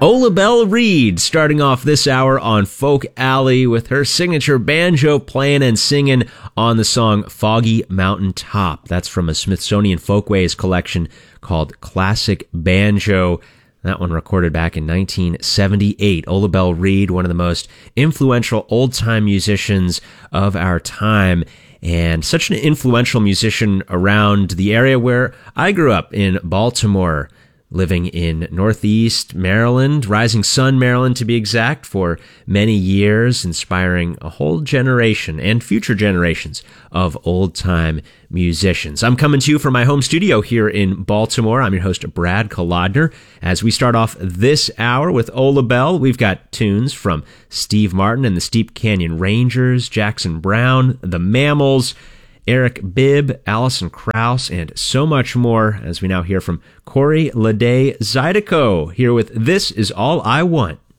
Ola Belle Reed starting off this hour on Folk Alley with her signature banjo playing and singing on the song Foggy Mountain Top. That's from a Smithsonian Folkways collection called Classic Banjo. That one recorded back in 1978. Ola Belle Reed, one of the most influential old-time musicians of our time, and such an influential musician around the area where I grew up in Baltimore, living in Northeast Maryland, Rising Sun, Maryland to be exact, for many years, inspiring a whole generation and future generations of old-time musicians. I'm coming to you from my home studio here in Baltimore. I'm your host, Brad Kolodner. As we start off this hour with Ola Belle, we've got tunes from Steve Martin and the Steep Canyon Rangers, Jackson Browne, the Mammals, Eric Bibb, Alison Krauss, and so much more as we now hear from Corey Lede Zydeco here with This Is All I Want.